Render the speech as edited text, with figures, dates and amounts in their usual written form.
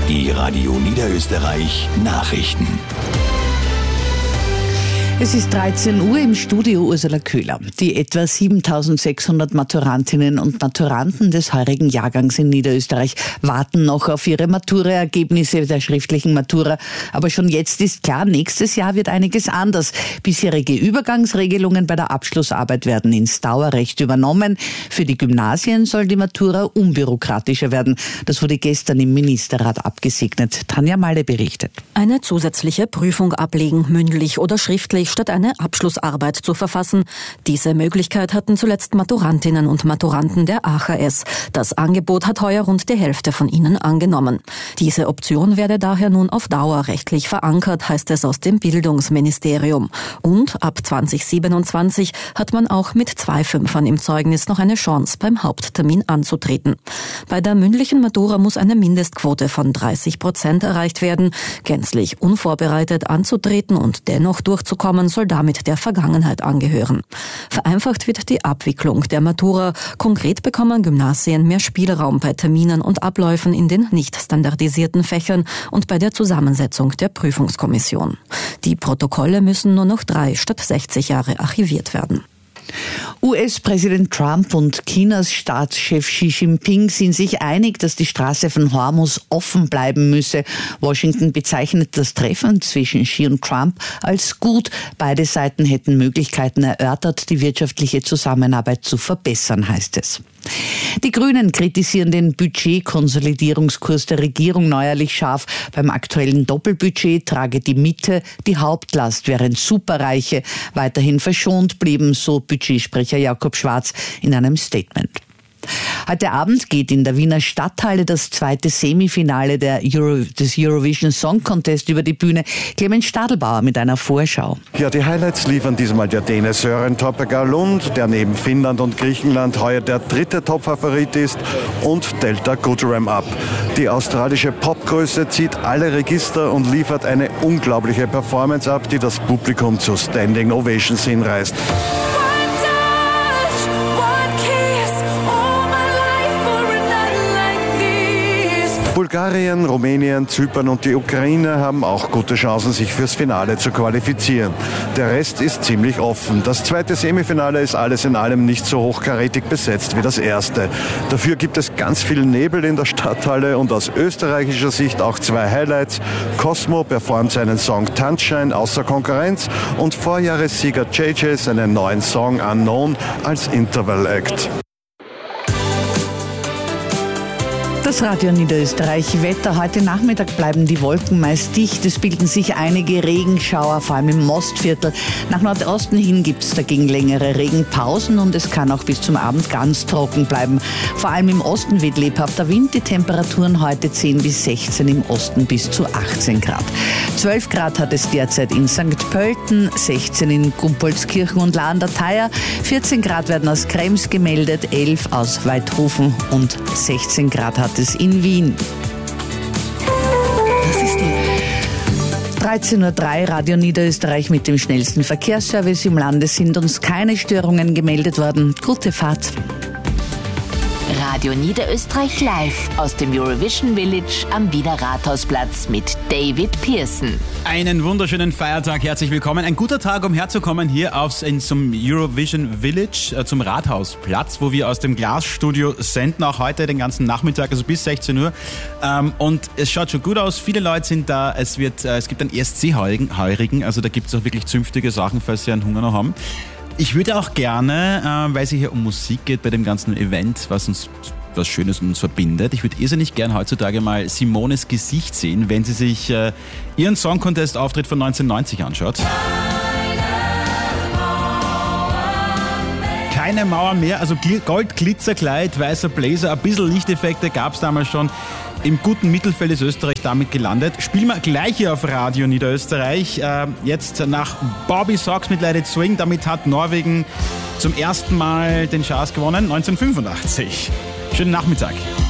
Die Radio Niederösterreich Nachrichten. Es ist 13 Uhr, im Studio Ursula Köhler. Die etwa 7.600 Maturantinnen und Maturanten des heurigen Jahrgangs in Niederösterreich warten noch auf ihre Matura-Ergebnisse der schriftlichen Matura. Aber schon jetzt ist klar, nächstes Jahr wird einiges anders. Bisherige Übergangsregelungen bei der Abschlussarbeit werden ins Dauerrecht übernommen. Für die Gymnasien soll die Matura unbürokratischer werden. Das wurde gestern im Ministerrat abgesegnet. Tanja Malle berichtet. Eine zusätzliche Prüfung ablegen, mündlich oder schriftlich, statt eine Abschlussarbeit zu verfassen. Diese Möglichkeit hatten zuletzt Maturantinnen und Maturanten der AHS. Das Angebot hat heuer rund die Hälfte von ihnen angenommen. Diese Option werde daher nun auf Dauer rechtlich verankert, heißt es aus dem Bildungsministerium. Und ab 2027 hat man auch mit 2 Fünfern im Zeugnis noch eine Chance, beim Haupttermin anzutreten. Bei der mündlichen Matura muss eine Mindestquote von 30% erreicht werden. Gänzlich unvorbereitet anzutreten und dennoch durchzukommen, soll damit der Vergangenheit angehören. Vereinfacht wird die Abwicklung der Matura. Konkret bekommen Gymnasien mehr Spielraum bei Terminen und Abläufen in den nicht standardisierten Fächern und bei der Zusammensetzung der Prüfungskommission. Die Protokolle müssen nur noch 3 statt 60 Jahre archiviert werden. US-Präsident Trump und Chinas Staatschef Xi Jinping sind sich einig, dass die Straße von Hormuz offen bleiben müsse. Washington bezeichnet das Treffen zwischen Xi und Trump als gut. Beide Seiten hätten Möglichkeiten erörtert, die wirtschaftliche Zusammenarbeit zu verbessern, heißt es. Die Grünen kritisieren den Budgetkonsolidierungskurs der Regierung neuerlich scharf. Beim aktuellen Doppelbudget trage die Mitte die Hauptlast, während Superreiche weiterhin verschont blieben, so Budgetsprecher Jakob Schwarz in einem Statement. Heute Abend geht in der Wiener Stadthalle das zweite Semifinale des Eurovision Song Contest über die Bühne. Clemens Stadelbauer mit einer Vorschau. Ja, die Highlights liefern diesmal der Däne Søren Toppegaard Lund, der neben Finnland und Griechenland heuer der dritte Topfavorit ist, und Delta Goodrem ab. Die australische Popgröße zieht alle Register und liefert eine unglaubliche Performance ab, die das Publikum zu Standing Ovations hinreißt. Bulgarien, Rumänien, Zypern und die Ukraine haben auch gute Chancen, sich fürs Finale zu qualifizieren. Der Rest ist ziemlich offen. Das zweite Semifinale ist alles in allem nicht so hochkarätig besetzt wie das erste. Dafür gibt es ganz viel Nebel in der Stadthalle und aus österreichischer Sicht auch 2 Highlights. Cosmo performt seinen Song Tanzschein außer Konkurrenz und Vorjahressieger JJ seinen neuen Song Unknown als Interval Act. Das Radio Niederösterreich Wetter. Heute Nachmittag bleiben die Wolken meist dicht. Es bilden sich einige Regenschauer, vor allem im Mostviertel. Nach Nordosten hin gibt es dagegen längere Regenpausen und es kann auch bis zum Abend ganz trocken bleiben. Vor allem im Osten weht lebhafter Wind. Die Temperaturen heute 10 bis 16, im Osten bis zu 18 Grad. 12 Grad hat es derzeit in St. Pölten, 16 in Gumpolskirchen und La an der Thaya, 14 Grad werden aus Krems gemeldet, 11 aus Weidhofen und 16 Grad hat es in Wien. Das ist die 13.03 Uhr, Radio Niederösterreich mit dem schnellsten Verkehrsservice im Lande. Sind uns keine Störungen gemeldet worden. Gute Fahrt. Radio Niederösterreich live aus dem Eurovision Village am Wiener Rathausplatz mit David Pearson. Einen wunderschönen Feiertag, herzlich willkommen. Ein guter Tag, um herzukommen hier zum Eurovision Village, zum Rathausplatz, wo wir aus dem Glasstudio senden, auch heute den ganzen Nachmittag, also bis 16 Uhr. Und es schaut schon gut aus, viele Leute sind da, es gibt einen ESC-Heurigen, also da gibt es auch wirklich zünftige Sachen, falls Sie einen Hunger noch haben. Ich würde auch gerne, weil es hier um Musik geht bei dem ganzen Event, was Schönes uns verbindet. Ich würde irrsinnig gern heutzutage mal Simones Gesicht sehen, wenn sie sich ihren Song Contest Auftritt von 1990 anschaut. Keine Mauer mehr, also Gold-Glitzerkleid, weißer Blazer, ein bisschen Lichteffekte gab es damals schon. Im guten Mittelfeld ist Österreich damit gelandet. Spielen wir gleich hier auf Radio Niederösterreich. Jetzt nach Bobby Sox mit Let It Swing. Damit hat Norwegen zum ersten Mal den Charts gewonnen, 1985. Schönen Nachmittag.